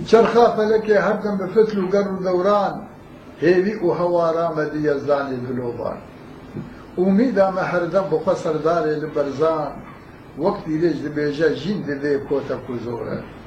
چرخا فەلەکێ هەردەم بە فتل و گەڕ و دەوران هێوی و هەوارامەدی یەزدانی دلۆبان ئومیدامە هەردەم بخوا سەردارێ لە بەرزان وەک دیرێژ دەبێژە ژین دەدێ کۆتە کوزۆرە